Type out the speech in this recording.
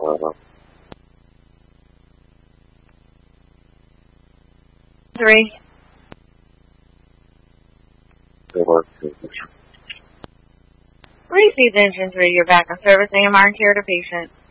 Three. Received engine 3, you're back on service. AMR and care to patient.